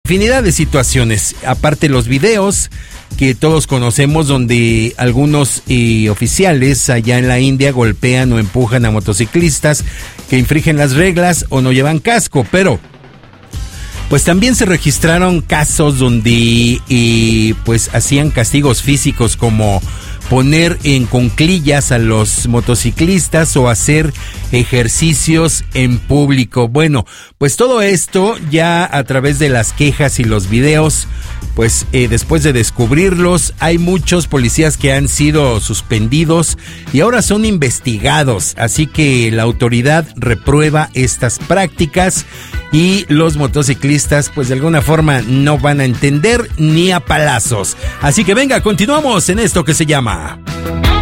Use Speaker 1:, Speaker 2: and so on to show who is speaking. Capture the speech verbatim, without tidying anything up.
Speaker 1: infinidad de situaciones, aparte los videos que todos conocemos donde algunos eh, oficiales allá en la India golpean o empujan a motociclistas que infringen las reglas o no llevan casco, pero pues también se registraron casos donde eh, pues hacían castigos físicos como poner en cuclillas a los motociclistas o hacer ejercicios en público. Bueno, pues todo esto ya a través de las quejas y los videos, pues eh, después de descubrirlos, hay muchos policías que han sido suspendidos y ahora son investigados. Así que la autoridad reprueba estas prácticas y los motociclistas pues de alguna forma no van a entender ni a palazos. Así que venga, continuamos en esto que se llama